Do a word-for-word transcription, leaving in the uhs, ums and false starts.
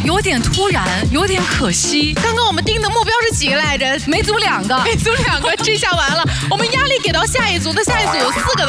有点突然，有点可惜。 刚刚我们定的目标是几个来着？ 每组两个， 每组两个，这下完了，我们压力给到下一组，那下一组有四个。